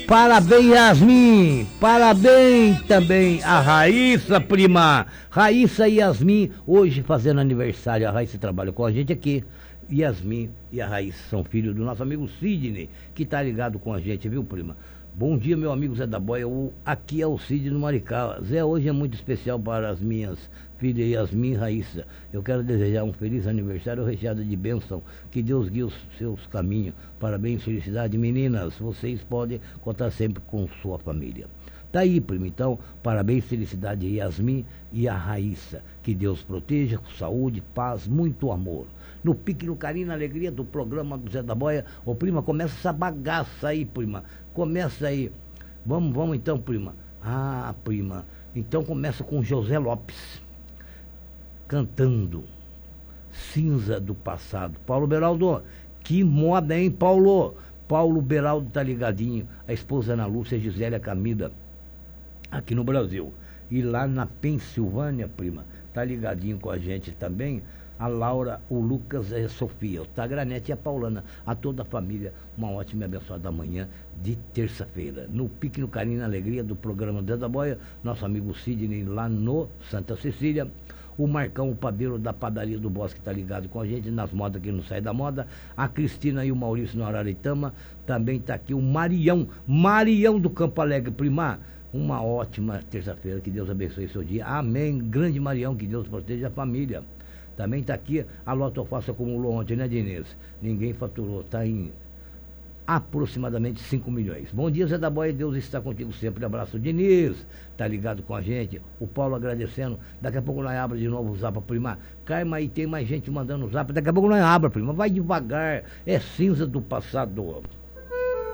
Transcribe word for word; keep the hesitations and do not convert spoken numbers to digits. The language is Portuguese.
Parabéns, Yasmin. Parabéns também a Raíssa, prima. Raíssa e Yasmin, hoje fazendo aniversário. A Raíssa trabalha com a gente aqui. Yasmin e a Raíssa são filhos do nosso amigo Sidney, que tá ligado com a gente, viu, prima? Bom dia, meu amigo Zé da Boia. O, aqui é o Sidney no Maricá. Zé, hoje é muito especial para as minhas filhas Yasmin e Raíssa. Eu quero desejar um feliz aniversário recheado de bênção. Que Deus guie os seus caminhos. Parabéns, felicidade, meninas. Vocês podem contar sempre com sua família. Tá aí, primo. Então, parabéns, felicidade, Yasmin e a Raíssa. Que Deus proteja, com saúde, paz, muito amor. No pique, no carinho, na alegria do programa do Zé da Boia. Ô, prima, começa essa bagaça aí, prima. Começa aí. Vamos, vamos então, prima. Ah, prima. Então começa com José Lopes cantando Cinza do Passado. Paulo Beraldo, que moda, hein, Paulo? Paulo Beraldo tá ligadinho. A esposa Ana Lúcia, Gisélia Camila, aqui no Brasil. E lá na Pensilvânia, prima, tá ligadinho com a gente também. A Laura, o Lucas e a Sofia, o Tagranete e a Paulana, a toda a família, uma ótima e abençoada manhã de terça-feira. No pique, no carinho, na alegria do programa Zé da Boia, nosso amigo Sidney lá no Santa Cecília, o Marcão, o padeiro da padaria do Bosque, está ligado com a gente, nas modas que não sai da moda, a Cristina e o Maurício no Araritama, também está aqui o Marião, Marião do Campo Alegre, prima. Uma ótima terça-feira, que Deus abençoe seu dia, amém. Grande Marião, que Deus proteja a família. Também está aqui, a Loto Fácil acumulou ontem, né, Diniz? Ninguém faturou, está em aproximadamente cinco milhões. Bom dia, Zé da Boia, Deus está contigo sempre. Abraço, Diniz, tá ligado com a gente. O Paulo agradecendo. Daqui a pouco nós abre de novo o Zapa, prima. Carma, aí tem mais gente mandando o Zapa. Daqui a pouco nós abre, prima. Vai devagar, é cinza do passado.